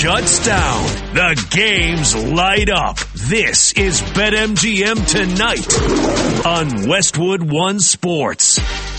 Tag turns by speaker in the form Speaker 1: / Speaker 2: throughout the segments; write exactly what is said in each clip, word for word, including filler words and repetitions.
Speaker 1: shuts down. The games light up. This is BetMGM Tonight on Westwood One Sports.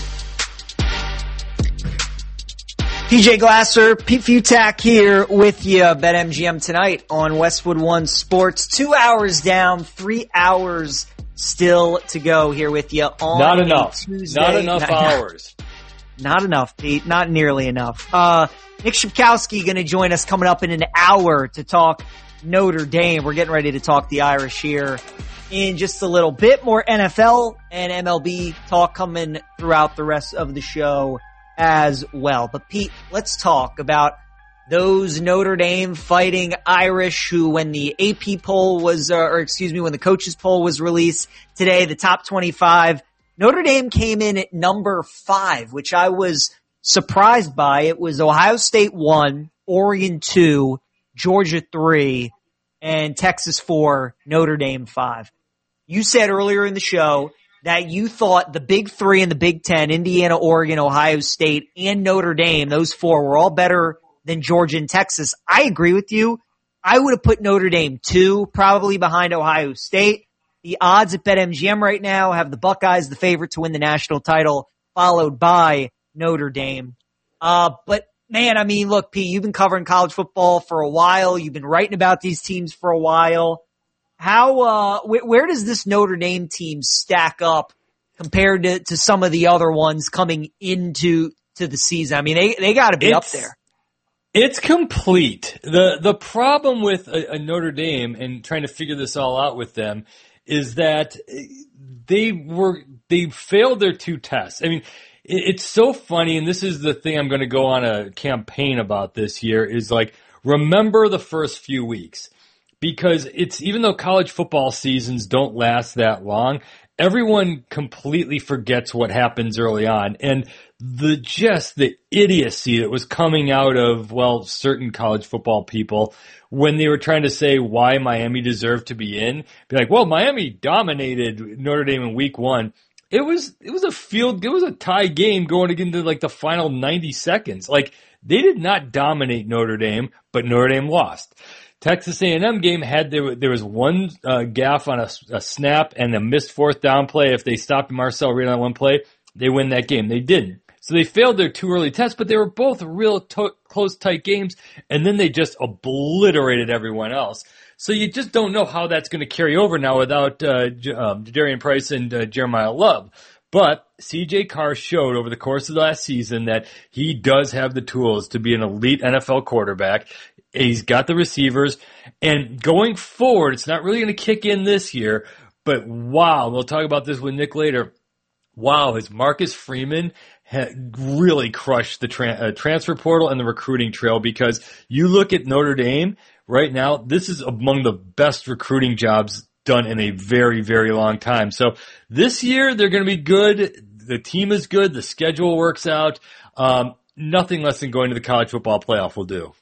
Speaker 2: P J Glasser, Pete Futak here with you. BetMGM Tonight on Westwood One Sports. Two hours down, three hours still to go here with you on
Speaker 3: Not enough.
Speaker 2: Tuesday.
Speaker 3: Not enough
Speaker 2: not,
Speaker 3: hours.
Speaker 2: Not enough, Pete. Not nearly enough. Uh, Nick Shipkowski going to join us coming up in an hour to talk Notre Dame. We're getting ready to talk the Irish here in just a little bit. More N F L and M L B talk coming throughout the rest of the show as well. But Pete, let's talk about those Notre Dame Fighting Irish who, when the A P poll was, uh, or excuse me, when the coaches poll was released today, the top twenty-five, Notre Dame came in at number five, which I was surprised by. It was Ohio State one, Oregon two, Georgia three, and Texas four, Notre Dame five. You said earlier in the show that you thought the big three in the Big Ten, Indiana, Oregon, Ohio State, and Notre Dame, those four were all better than Georgia and Texas. I agree with you. I would have put Notre Dame two, probably behind Ohio State. The odds at BetMGM right now have the Buckeyes the favorite to win the national title, followed by Notre Dame. Uh, but man, I mean, look, Pete, you've been covering college football for a while. You've been writing about these teams for a while. How, uh, wh- where does this Notre Dame team stack up compared to, to some of the other ones coming into, to the season? I mean, they, they gotta be
Speaker 3: it's,
Speaker 2: up there.
Speaker 3: It's complete. The, the problem with a, a Notre Dame and trying to figure this all out with them is that they were, they failed their two tests. I mean, it's so funny, and this is the thing I'm going to go on a campaign about this year, is like, remember the first few weeks. Because it's, even though college football seasons don't last that long, everyone completely forgets what happens early on. And the, just the idiocy that was coming out of, well, certain college football people when they were trying to say why Miami deserved to be in. Be like, well, Miami dominated Notre Dame in week one. It was, it was a field, it was a tie game going into like the final ninety seconds. Like, they did not dominate Notre Dame, but Notre Dame lost. Texas A and M game had, there, there was one uh, gaffe on a, a snap and a missed fourth down play. If they stopped Marcel Reed on one play, they win that game. They didn't. So they failed their two early tests, but they were both real to- close, tight games, and then they just obliterated everyone else. So you just don't know how that's going to carry over now without uh, J- um, Jadarian Price and uh, Jeremiah Love. But C J Carr showed over the course of the last season that he does have the tools to be an elite N F L quarterback. He's got the receivers. And going forward, it's not really going to kick in this year, but wow, we'll talk about this with Nick later. Wow, has Marcus Freeman had really crushed the tra- uh, transfer portal and the recruiting trail, because you look at Notre Dame right now, this is among the best recruiting jobs done in a very, very long time. So this year, they're going to be good. The team is good. The schedule works out. Um, nothing less than going to the college football playoff will do.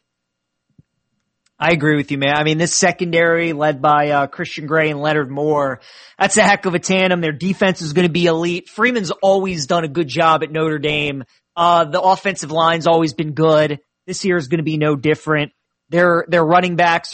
Speaker 2: I agree with you, man. I mean, this secondary led by uh, Christian Gray and Leonard Moore, that's a heck of a tandem. Their defense is going to be elite. Freeman's always done a good job at Notre Dame. Uh, the offensive line's always been good. This year is going to be no different. Their, their running backs